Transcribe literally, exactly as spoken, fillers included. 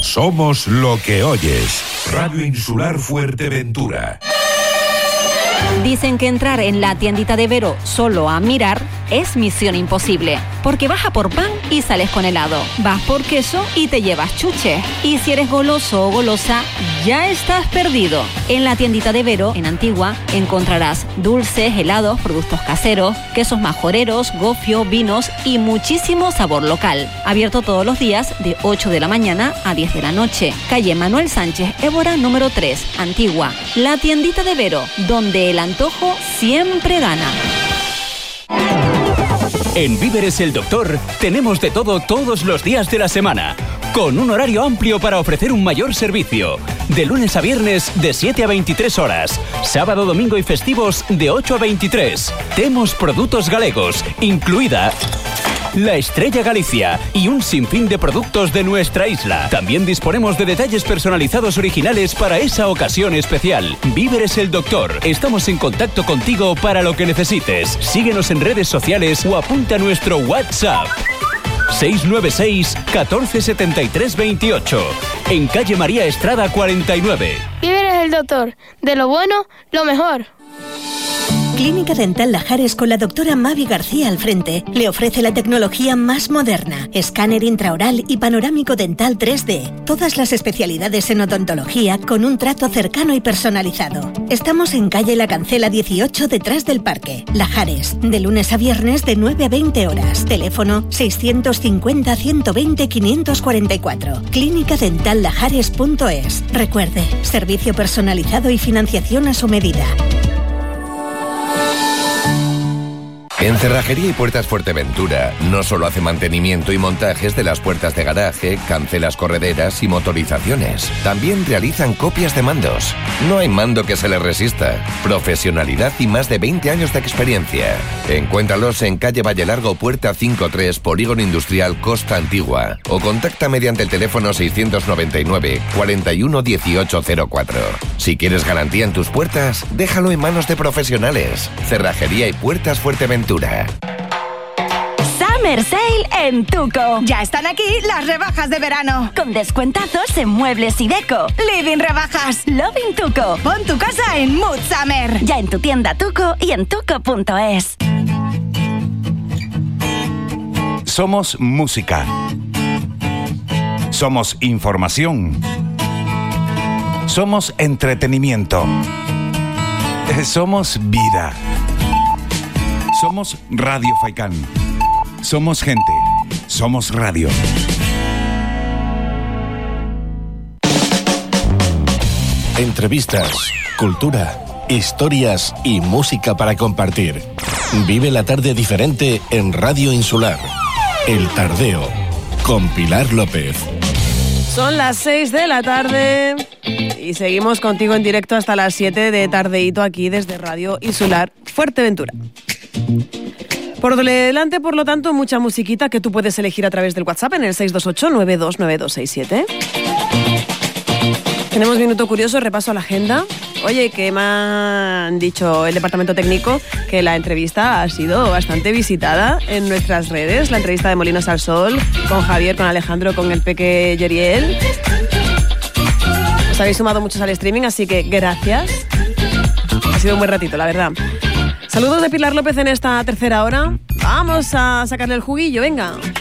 Somos lo que oyes. Radio Insular Fuerteventura. Dicen que entrar en la tiendita de Vero solo a mirar es misión imposible, porque vas a por pan y sales con helado, vas por queso y te llevas chuche, y si eres goloso o golosa, ya estás perdido. En la tiendita de Vero, en Antigua, encontrarás dulces, helados, productos caseros, quesos majoreros, gofio, vinos y muchísimo sabor local. Abierto todos los días de ocho de la mañana a diez de la noche. Calle Manuel Sánchez Évora número tres, Antigua. La tiendita de Vero, donde el antojo siempre gana. En Víveres El Doctor tenemos de todo todos los días de la semana, con un horario amplio para ofrecer un mayor servicio. De lunes a viernes de siete a veintitrés horas, sábado, domingo y festivos de ocho a veintitrés. Temos productos galegos, incluida la Estrella Galicia y un sinfín de productos de nuestra isla. También disponemos de detalles personalizados originales para esa ocasión especial. Víveres El Doctor. Estamos en contacto contigo para lo que necesites. Síguenos en redes sociales o apunta a nuestro WhatsApp. seis nueve seis, catorce setenta y tres veintiocho. En calle María Estrada cuarenta y nueve. Víveres El Doctor. De lo bueno, lo mejor. Clínica Dental Lajares con la doctora Mavi García al frente le ofrece la tecnología más moderna, escáner intraoral y panorámico dental tres D. Todas las especialidades en odontología con un trato cercano y personalizado. Estamos en calle La Cancela dieciocho detrás del parque. Lajares, de lunes a viernes de nueve a veinte horas. Teléfono seiscientos cincuenta, ciento veinte, quinientos cuarenta y cuatro. clínica dental lajares punto es. Recuerde, servicio personalizado y financiación a su medida. En Cerrajería y Puertas Fuerteventura no solo hace mantenimiento y montajes de las puertas de garaje, cancelas correderas y motorizaciones. También realizan copias de mandos. No hay mando que se les resista. Profesionalidad y más de veinte años de experiencia. Encuéntralos en calle Valle Largo, puerta cincuenta y tres, Polígono Industrial Costa Antigua. O contacta mediante el teléfono seiscientos noventa y nueve, cuarenta y uno, dieciocho cero cuatro. Si quieres garantía en tus puertas, déjalo en manos de profesionales. Cerrajería y Puertas Fuerteventura. Summer Sale en Tuco. Ya están aquí las rebajas de verano. Con descuentazos en muebles y deco. Living rebajas. Loving Tuco. Pon tu casa en Mood Summer. Ya en tu tienda Tuco y en tuco punto es. Somos música. Somos información. Somos entretenimiento. Somos vida. Somos Radio Faikán. Somos gente. Somos radio. Entrevistas, cultura, historias y música para compartir. Vive la tarde diferente en Radio Insular. El Tardeo, con Pilar López. Son las seis de la tarde y seguimos contigo en directo hasta las siete de tardeíto aquí desde Radio Insular Fuerteventura. Por delante, por lo tanto, mucha musiquita que tú puedes elegir a través del WhatsApp en el seis dos ocho, nueve dos nueve dos seis siete. Tenemos minuto curioso, repaso a la agenda. Oye, que me han dicho el departamento técnico que la entrevista ha sido bastante visitada en nuestras redes. La entrevista de Molinos al Sol, con Javier, con Alejandro, con el Peque Yeriel. Os habéis sumado muchos al streaming, así que gracias. Ha sido un buen ratito, la verdad. Saludos de Pilar López en esta tercera hora. Vamos a sacarle el juguillo, venga.